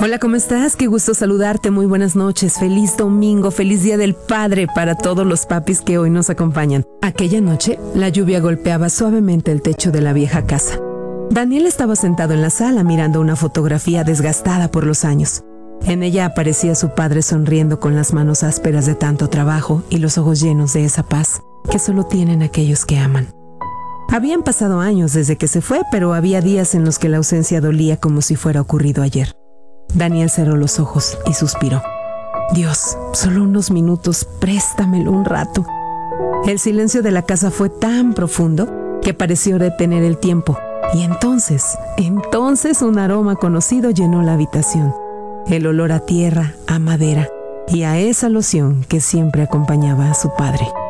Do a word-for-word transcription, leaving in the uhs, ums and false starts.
Hola, ¿cómo estás? Qué gusto saludarte, muy buenas noches, feliz domingo, feliz Día del Padre para todos los papis que hoy nos acompañan. Aquella noche, la lluvia golpeaba suavemente el techo de la vieja casa. Daniel estaba sentado en la sala mirando una fotografía desgastada por los años. En ella aparecía su padre sonriendo con las manos ásperas de tanto trabajo y los ojos llenos de esa paz que solo tienen aquellos que aman. Habían pasado años desde que se fue, pero había días en los que la ausencia dolía como si fuera ocurrido ayer. Daniel cerró los ojos y suspiró. Dios, solo unos minutos, préstamelo un rato. El silencio de la casa fue tan profundo que pareció detener el tiempo. Y entonces, entonces un aroma conocido llenó la habitación. El olor a tierra, a madera y a esa loción que siempre acompañaba a su padre.